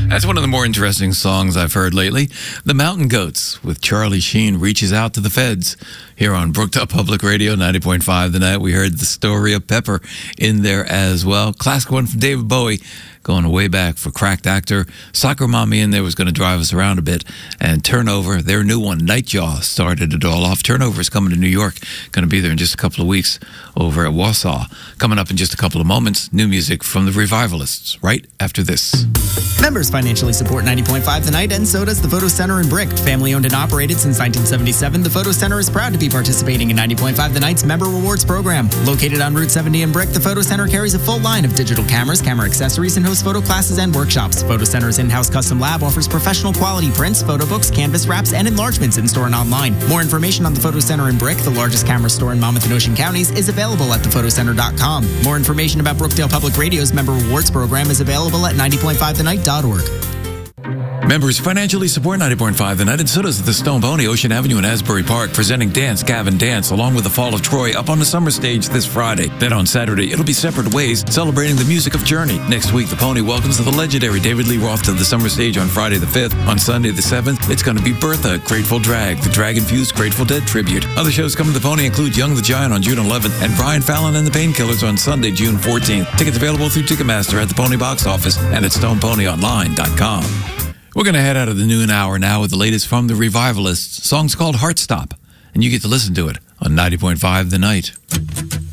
That's one of the more interesting songs I've heard lately. The Mountain Goats with Charlie Sheen reaches out to the feds. Here on Brookdale Public Radio, 90.5 The Night, we heard the story of Pepper in there as well. Classic one from David Bowie, going way back for Cracked Actor. Soccer Mommy in there was going to drive us around a bit. And Turnover, their new one, Nightjaw, started it all off. Turnover is coming to New York. Going to be there in just a couple of weeks over at Wausau. Coming up in just a couple of moments, new music from the Revivalists, right after this. Members financially support 90.5 The Night, and so does the Photo Center in Brick. Family owned and operated since 1977, the Photo Center is proud to be participating in 90.5 The Night's Member Rewards program. Located on Route 70 in Brick, the Photo Center carries a full line of digital cameras, camera accessories, and hosts photo classes and workshops. Photo Center's in-house custom lab offers professional quality prints, photo books, canvas wraps, and enlargements in-store and online. More information on the Photo Center in Brick, the largest camera store in Monmouth and Ocean counties, is available at thephotoCenter.com. More information about Brookdale Public Radio's Member Rewards program is available at 90.5thenight.org. Members financially support 90.5 The Night, and so does the Stone Pony, Ocean Avenue in Asbury Park, presenting Dance Gavin Dance along with the Fall of Troy up on the summer stage this Friday. Then on Saturday, it'll be Separate Ways, celebrating the music of Journey. Next week, the Pony welcomes the legendary David Lee Roth to the summer stage on Friday the 5th. On Sunday the 7th, it's going to be Bertha, Grateful Drag, the drag-infused Grateful Dead tribute. Other shows coming to the Pony include Young the Giant on June 11th and Brian Fallon and the Painkillers on Sunday, June 14th. Tickets available through Ticketmaster at the Pony box office and at StonePonyOnline.com. We're going to head out of the noon hour now with the latest from the Revivalists. Song's called Heartstop, and you get to listen to it on 90.5 The Night.